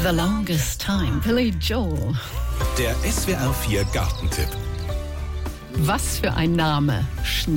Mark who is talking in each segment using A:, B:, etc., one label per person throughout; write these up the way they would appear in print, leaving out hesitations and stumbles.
A: The Longest Time, Billy Joel.
B: Der SWR4 Gartentipp.
A: Was für ein Name.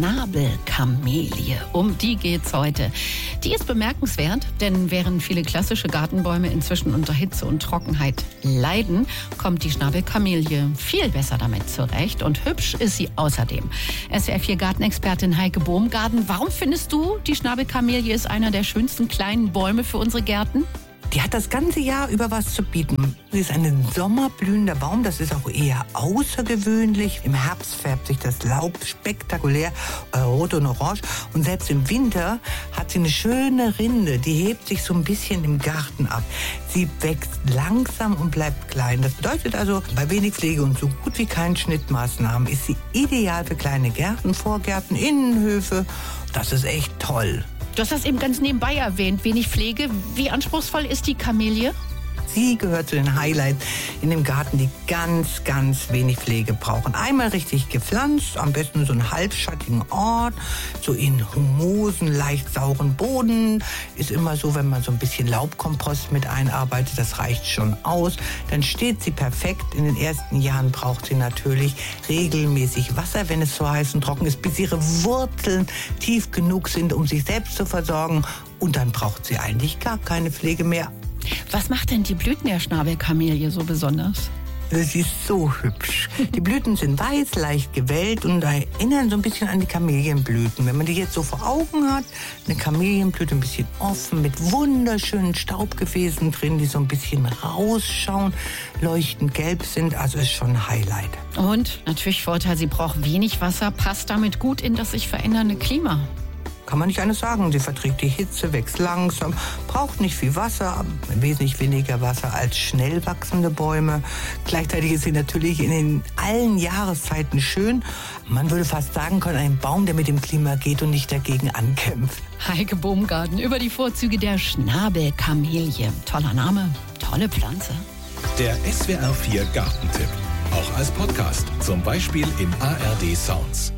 A: Schnabelkamelie. Um die geht's heute. Die ist bemerkenswert, denn während viele klassische Gartenbäume inzwischen unter Hitze und Trockenheit leiden, kommt die Schnabelkamelie viel besser damit zurecht. Und hübsch ist sie außerdem. SWR4 Gartenexpertin Heike Bohmgarten. Warum findest du, die Schnabelkamelie ist einer der schönsten kleinen Bäume für unsere Gärten?
C: Die hat das ganze Jahr über was zu bieten. Sie ist ein sommerblühender Baum, das ist auch eher außergewöhnlich. Im Herbst färbt sich das Laub spektakulär rot und orange. Und selbst im Winter hat sie eine schöne Rinde, die hebt sich so ein bisschen im Garten ab. Sie wächst langsam und bleibt klein. Das bedeutet also, bei wenig Pflege und so gut wie keinen Schnittmaßnahmen ist sie ideal für kleine Gärten, Vorgärten, Innenhöfe. Das ist echt toll.
A: Du hast das eben ganz nebenbei erwähnt, wenig Pflege. Wie anspruchsvoll ist die Kamelie?
C: Sie gehört zu den Highlights in dem Garten, die ganz, ganz wenig Pflege brauchen. Einmal richtig gepflanzt, am besten so einen halbschattigen Ort, so in humosen, leicht sauren Boden. Ist immer so, wenn man so ein bisschen Laubkompost mit einarbeitet, das reicht schon aus. Dann steht sie perfekt. In den ersten Jahren braucht sie natürlich regelmäßig Wasser, wenn es so heiß und trocken ist, bis ihre Wurzeln tief genug sind, um sich selbst zu versorgen. Und dann braucht sie eigentlich gar keine Pflege mehr.
A: Was macht denn die Blüten der Schnabelkamelie so besonders?
C: Sie ist so hübsch. Die Blüten sind weiß, leicht gewellt und erinnern so ein bisschen an die Kamelienblüten. Wenn man die jetzt so vor Augen hat, eine Kamelienblüte ein bisschen offen mit wunderschönen Staubgefäßen drin, die so ein bisschen rausschauen, leuchtend gelb sind. Also ist schon ein Highlight.
A: Und natürlich Vorteil, sie braucht wenig Wasser, passt damit gut in das sich verändernde Klima.
C: Kann man nicht alles sagen. Sie verträgt die Hitze, wächst langsam, braucht nicht viel Wasser, wesentlich weniger Wasser als schnell wachsende Bäume. Gleichzeitig ist sie natürlich in allen Jahreszeiten schön. Man würde fast sagen können, ein Baum, der mit dem Klima geht und nicht dagegen ankämpft.
A: Heike Bohmgarten über die Vorzüge der Schnabelkamelie. Toller Name, tolle Pflanze.
B: Der SWR4 Gartentipp. Auch als Podcast, zum Beispiel in ARD Sounds.